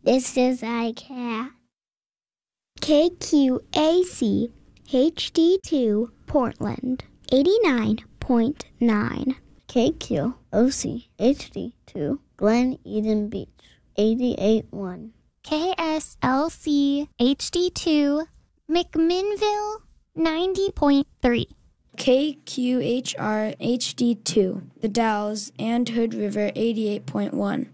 This is iCat. KQAC HD2 Portland 89.9. KQOC HD2 Glen Eden Beach 88.1. KSLC HD2 McMinnville 90.3. KQHR HD2 The Dalles and Hood River 88.1.